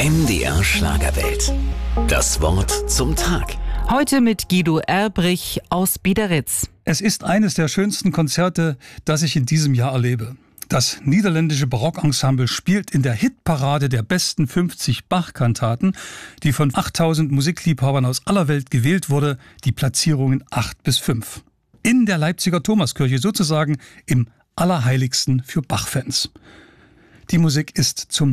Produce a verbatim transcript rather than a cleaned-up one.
M D R Schlagerwelt. Das Wort zum Tag. Heute mit Guido Erbrich aus Biederitz. Es ist eines der schönsten Konzerte, das ich in diesem Jahr erlebe. Das niederländische Barockensemble spielt in der Hitparade der besten fünfzig Bach-Kantaten, die von achttausend Musikliebhabern aus aller Welt gewählt wurde, die Platzierungen acht bis fünf. In der Leipziger Thomaskirche, sozusagen im Allerheiligsten für Bach-Fans. Die Musik ist zum